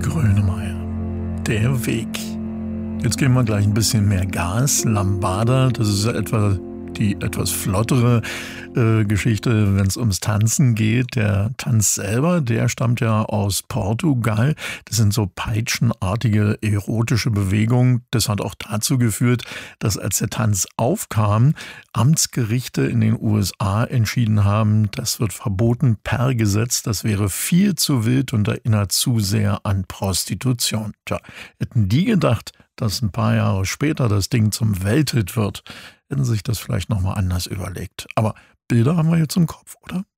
Grönemeyer. Der Weg. Jetzt geben wir gleich ein bisschen mehr Gas. Lambada, das ist ja etwa die etwas flottere Geschichte, wenn es ums Tanzen geht. Der Tanz selber, der stammt ja aus Portugal. Das sind so peitschenartige erotische Bewegungen. Das hat auch dazu geführt, dass als der Tanz aufkam, Amtsgerichte in den USA entschieden haben, das wird verboten per Gesetz. Das wäre viel zu wild und erinnert zu sehr an Prostitution. Tja, hätten die gedacht, dass ein paar Jahre später das Ding zum Welthit wird, hätten sich das vielleicht nochmal anders überlegt. Aber Bilder haben wir jetzt im Kopf, oder?